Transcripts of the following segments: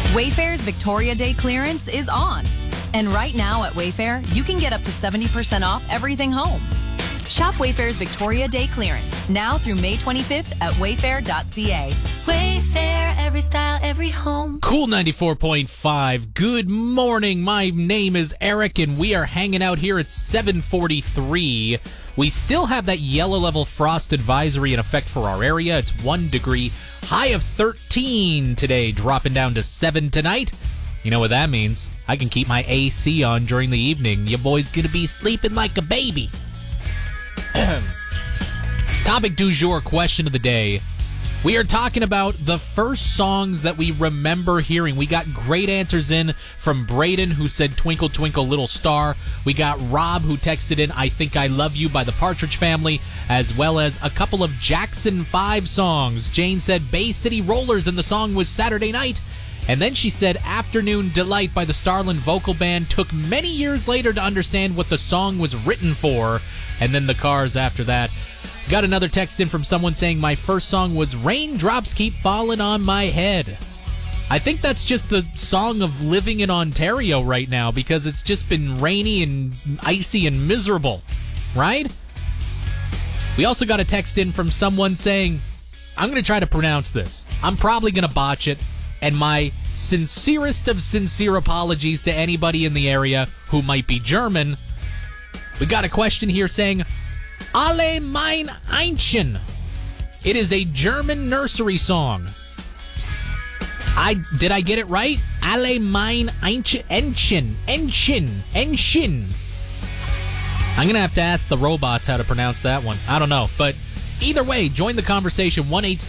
Wayfair's Victoria Day clearance is on. And right now at Wayfair, you can get up to 70% off everything home. Shop Wayfair's Victoria Day clearance now through May 25th at wayfair.ca. Wayfair, every style, every home. Cool 94.5. Good morning. My name is Eric, and we are hanging out here at 743. We still have that yellow level frost advisory in effect for our area. It's 1 degree, high of 13 today, dropping down to 7 tonight. You know what that means? I can keep my AC on during the evening. Your boy's gonna be sleeping like a baby. Topic du jour, question of the day. We are talking about the first songs that we remember hearing. We got great answers in from Braden, who said Twinkle Twinkle Little Star. We got Rob, who texted in I Think I Love You by the Partridge Family, as well as a couple of Jackson 5 songs. Jane said Bay City Rollers, and the song was Saturday Night. And then she said Afternoon Delight by the Starland Vocal Band. Took many years later to understand what the song was written for. And then the Cars after that. Got another text in from someone saying my first song was Raindrops Keep Falling on My Head. I think that's just the song of living in Ontario right now, because it's just been rainy and icy and miserable, right? We also got a text in from someone saying, I'm going to try to pronounce this. I'm probably going to botch it, and my sincerest of sincere apologies to anybody in the area who might be German. We got a question here saying, Alle mein Einchen. It is a German nursery song. Did I get it right? Alle mein Einchen. Enchen. I'm going to have to ask the robots how to pronounce that one. I don't know. But either way, join the conversation.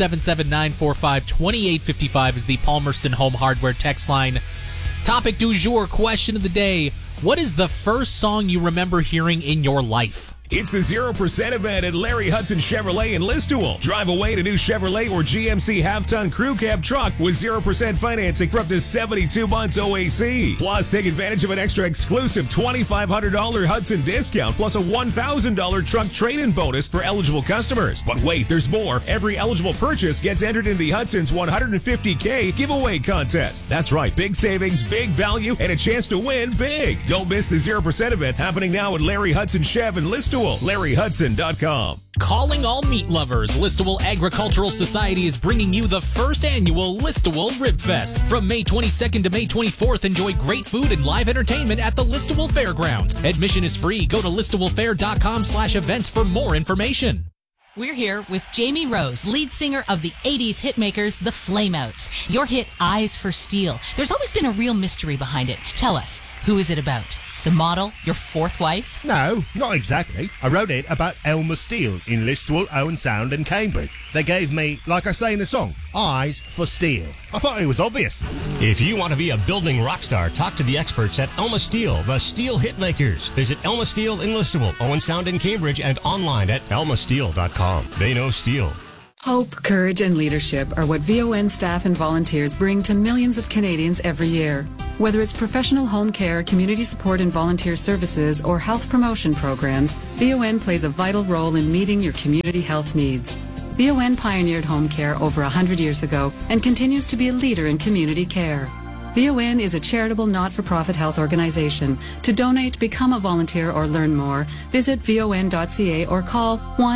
1-877-945-2855 is the Palmerston Home Hardware text line. Topic du jour, question of the day. What is the first song you remember hearing in your life? It's the 0% event at Larry Hudson Chevrolet in Listowel. Drive away to new Chevrolet or GMC half-ton crew cab truck with 0% financing for up to 72 months OAC. Plus, take advantage of an extra exclusive $2,500 Hudson discount plus a $1,000 truck trade-in bonus for eligible customers. But wait, there's more. Every eligible purchase gets entered in the Hudson's $150K giveaway contest. That's right, big savings, big value, and a chance to win big. Don't miss the 0% event happening now at Larry Hudson Chev in Listowel. LarryHudson.com. Calling all meat lovers, Listowel Agricultural Society is bringing you the first annual Listowel Rib Fest. From May 22nd to May 24th, enjoy great food and live entertainment at the Listowel Fairgrounds. Admission is free. Go to listowelfair.com/events for more information. We're here with Jamie Rose, lead singer of the 80s hitmakers, the Flameouts. Your hit, Eyes for Steel. There's always been a real mystery behind it. Tell us, who is it about? The model, your fourth wife? No, not exactly. I wrote it about Elmer Steele in Listowel, Owen Sound and Cambridge. They gave me, like I say in the song, eyes for steel. I thought it was obvious. If you want to be a building rock star, talk to the experts at Elma Steel, the Steel Hitmakers. Visit Elma Steel in Listowel, Owen Sound in Cambridge, and online at elmasteel.com. They know steel. Hope, courage, and leadership are what VON staff and volunteers bring to millions of Canadians every year. Whether it's professional home care, community support and volunteer services, or health promotion programs, VON plays a vital role in meeting your community health needs. VON pioneered home care over 100 years ago and continues to be a leader in community care. VON is a charitable not-for-profit health organization. To donate, become a volunteer, or learn more, visit von.ca or call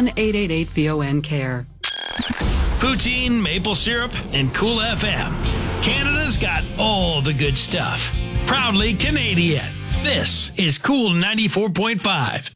1-888-VON-CARE. Poutine, maple syrup, and Cool FM. Canada's got all the good stuff. Proudly Canadian. This is Cool 94.5.